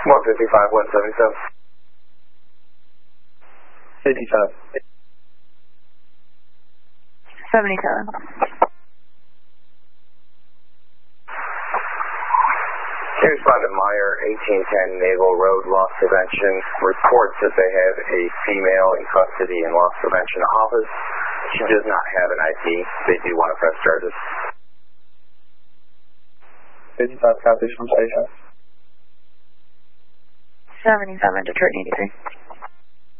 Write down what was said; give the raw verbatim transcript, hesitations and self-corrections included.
one fifty-five, one seventy-seven. fifty-five. seventy-seven. Respondent Meyer, eighteen ten Naval Road, Loss Prevention, reports that they have a female in custody in Loss Prevention office. She does not have an I D. They do want to press charges. fifty-five copies from station. seventy-seven, Detroit eighty-three.